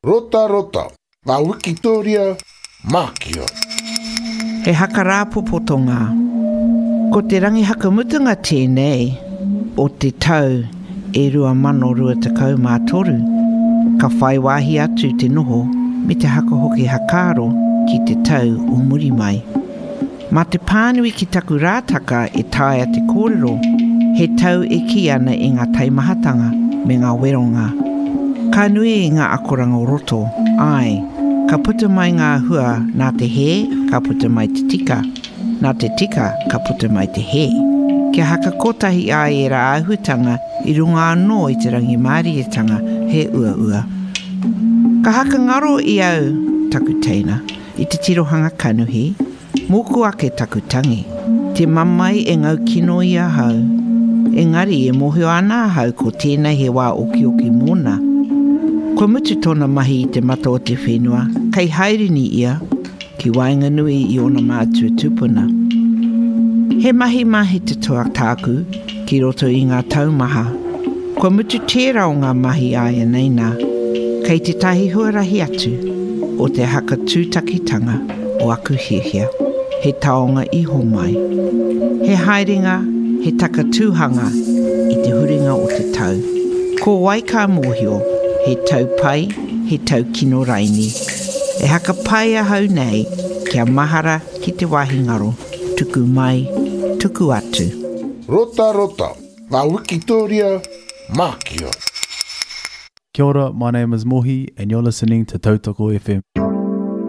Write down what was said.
Rota rota, ngā Wikitoria, Mākio. He haka rāpopotonga. Ko te rangi hakamutunga tēnei, o te tau e 2023, ka whai wāhi atu te noho me te haka hoki hakaro ki te tau o muri mai. Ma te pānui ki taku rātaka e taia te kōrero, he tau e ki ana i ngā taimahatanga me ngā weronga. Ka nui i ngā akoranga o roto, ai, ka puta mai ngā hua nā te he, ka puta mai te tika, nā te tika, ka puta mai te he. Kia haka kotahi ai e rā ahutanga i runga anō i te rangi mārietanga he ua ua. Ka haka ngaro i au taku teina, i te tirohanga kanuhi, moku ake taku tangi, te mamai e ngau kino i a hau. Engari e mohio ana hau ko tēnei he wā oki oki mōna. Ko mutu tōna mahi i te mata o te whenua, kei hairini ia, ki wainga nui i ona mātua tupuna. He mahi mahi te toa tāku, ki roto i ngā taumaha. Ko mutu tērā o ngā mahi aia neina, kei te tahi huarahi atu, o te haka tūtakitanga o aku hihia, he taonga iho mai. He haerenga, he taka tūhanga i te huringa o te tau. Ko waika mōhio, he tau pai, he tau kino raini. E haka pai a hau nei, kia mahara ki te wahi ngaro, tuku mai, tuku atu. Rota rota, ngā Wikitoria, Mākio. Kia ora, my name is Mohi and you're listening to Tautoko FM.